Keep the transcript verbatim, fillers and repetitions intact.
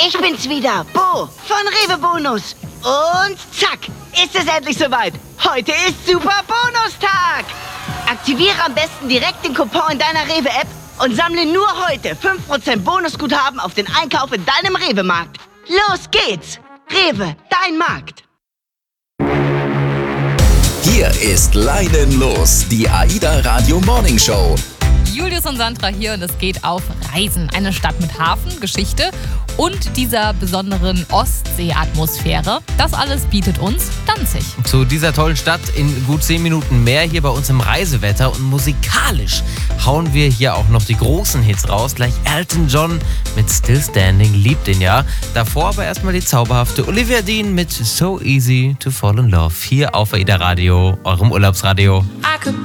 Ich bin's wieder, Bo von Rewe Bonus. Und zack, ist es endlich soweit. Heute ist Super Bonustag. Aktiviere am besten direkt den Coupon in deiner Rewe-App und sammle nur heute fünf Prozent Bonusguthaben auf den Einkauf in deinem Rewe-Markt. Los geht's! Rewe, dein Markt. Hier ist Leinen los, die AIDA Radio Morning Show. Julius und Sandra hier und es geht auf Reisen. Eine Stadt mit Hafen, Geschichte und dieser besonderen Ostsee-Atmosphäre. Das alles bietet uns Danzig. Zu dieser tollen Stadt in gut zehn Minuten mehr hier bei uns im Reisewetter. Und musikalisch hauen wir hier auch noch die großen Hits raus. Gleich Elton John mit Still Standing, liebt den ja. Davor aber erstmal die zauberhafte Olivia Dean mit So Easy to Fall in Love. Hier auf AIDA Radio, eurem Urlaubsradio.